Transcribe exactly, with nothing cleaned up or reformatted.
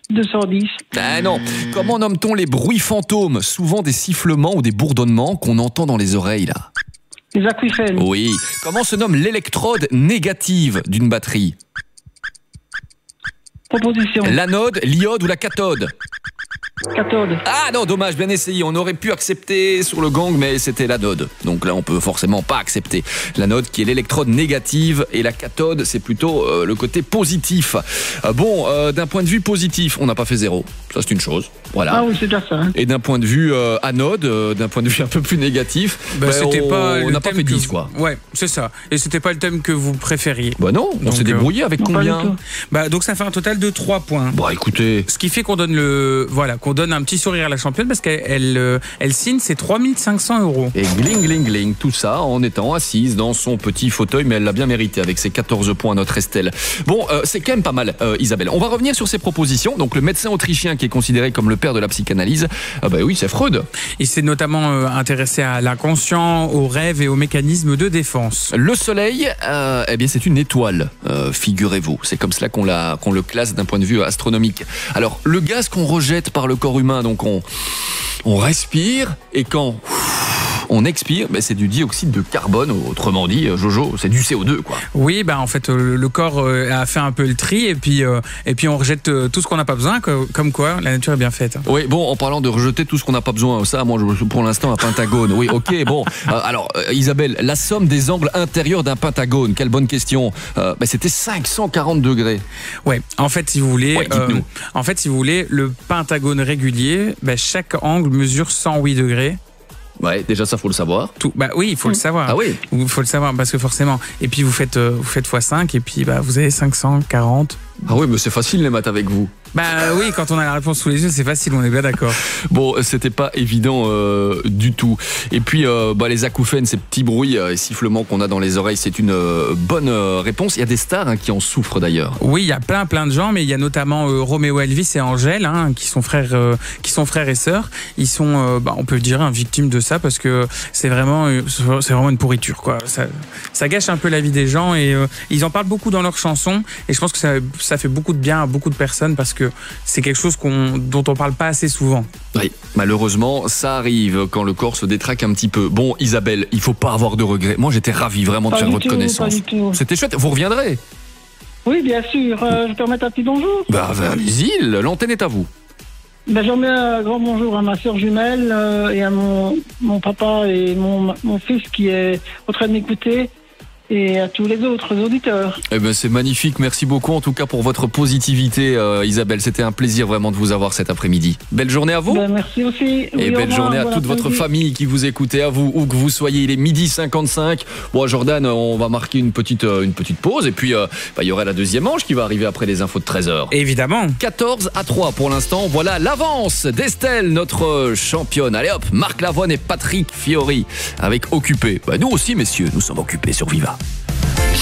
deux cent dix. Ah non. Comment nomme-t-on les bruits fantômes, souvent des sifflements ou des bourdonnements qu'on entend dans les oreilles là? Les aquifènes. Oui. Comment se nomme l'électrode négative d'une batterie? Proposition. L'anode, l'iode ou la cathode? Cathode. Ah non, dommage, bien essayé. On aurait pu accepter sur le gang, mais c'était l'anode. Donc là, on peut forcément pas accepter. L'anode qui est l'électrode négative et la cathode, c'est plutôt euh, le côté positif. Euh, bon, euh, d'un point de vue positif, on n'a pas fait zéro. Ça, c'est une chose. Voilà. Ah oui, c'est déjà ça. Hein. Et d'un point de vue euh, anode, euh, d'un point de vue un peu plus négatif, bah, bah, c'était on, pas on n'a pas fait dix, vous... quoi. Ouais, c'est ça. Et c'était pas le thème que vous préfériez. Bah non, on donc, s'est débrouillé avec non, combien? Bah donc ça fait un total de trois points. Bon, écoutez. Ce qui fait qu'on donne le, voilà, qu'on donne un petit sourire à la championne parce qu'elle, elle, elle signe ses trois mille cinq cents euros. Et gling, gling, gling, tout ça en étant assise dans son petit fauteuil, mais elle l'a bien mérité avec ses quatorze points, notre Estelle. Bon, euh, c'est quand même pas mal, euh, Isabelle. On va revenir sur ses propositions. Donc, le médecin autrichien qui est considéré comme le père de la psychanalyse, euh, bah oui, c'est Freud. Il s'est notamment euh, intéressé à l'inconscient, aux rêves et aux mécanismes de défense. Le soleil, euh, eh bien, c'est une étoile, euh, figurez-vous. C'est comme cela qu'on, l'a, qu'on le classe d'un point de vue astronomique. Alors, le gaz qu'on rejette par le corps humain, donc on, on respire, et quand on expire, ben c'est du dioxyde de carbone, autrement dit, Jojo, c'est du C O deux, quoi. Oui, bah en fait, euh, le corps euh, a fait un peu le tri, et puis, euh, et puis on rejette euh, tout ce qu'on n'a pas besoin, quoi, comme quoi la nature est bien faite. Oui, bon, en parlant de rejeter tout ce qu'on n'a pas besoin, ça, moi, je, pour l'instant, un pentagone. Oui, ok, bon. Euh, alors, euh, Isabelle, la somme des angles intérieurs d'un pentagone, quelle bonne question. Euh, ben, c'était cinq cent quarante degrés. Ouais, en fait, si vous voulez, Ouais, dites-nous. euh, en fait, si vous voulez, le pentagone régulier, bah, chaque angle mesure cent huit degrés. Ouais, déjà, ça, faut le savoir. Tout, bah oui, il faut le savoir. Ah oui. Il faut le savoir parce que forcément. Et puis vous faites, euh, vous faites fois cinq et puis bah, vous avez cinq cent quarante. Ah oui, mais c'est facile les maths avec vous. Bah oui, quand on a la réponse sous les yeux, c'est facile, on est bien d'accord. Bon, c'était pas évident euh, du tout. Et puis, euh, bah, les acouphènes, ces petits bruits euh, et sifflements qu'on a dans les oreilles, c'est une euh, bonne euh, réponse. Il y a des stars hein, qui en souffrent d'ailleurs. Oui, il y a plein plein de gens, mais il y a notamment euh, Roméo Elvis et Angèle, hein, qui sont frères, euh, qui sont frères et sœurs. Ils sont, euh, bah, on peut dire, hein, victimes de ça parce que c'est vraiment, euh, c'est vraiment une pourriture, quoi. Ça, ça gâche un peu la vie des gens et euh, ils en parlent beaucoup dans leurs chansons. Et je pense que ça, ça fait beaucoup de bien à beaucoup de personnes parce que c'est quelque chose qu'on, dont on parle pas assez souvent. Oui, malheureusement, ça arrive quand le corps se détraque un petit peu. Bon, Isabelle, il faut pas avoir de regrets. Moi, j'étais ravi vraiment de Pas faire du votre tout, connaissance. pas du tout. C'était chouette. Vous reviendrez? Oui, bien sûr. Euh, je peux remettre un petit bonjour. Bah, bah, allez-y, l'antenne est à vous. Ben, je remets un grand bonjour à ma soeur jumelle euh, et à mon, mon papa et mon, mon fils qui est en train de m'écouter. Et à tous les autres auditeurs. Eh ben, c'est magnifique. Merci beaucoup en tout cas pour votre positivité, euh, Isabelle. C'était un plaisir vraiment de vous avoir cet après-midi. Belle journée à vous. Ben, merci aussi. Et Oui, belle journée à toute votre famille qui vous écoutez, à vous, où que vous soyez. Il est midi cinquante-cinq. Bon, Jordan, on va marquer une petite, euh, une petite pause. Et puis, euh, bah, il y aura la deuxième manche qui va arriver après les infos de treize heures. Évidemment. quatorze à trois pour l'instant. Voilà l'avance d'Estelle, notre championne. Allez hop, Marc Lavoine et Patrick Fiori avec Occupé. Bah, nous aussi, messieurs, nous sommes occupés sur Viva.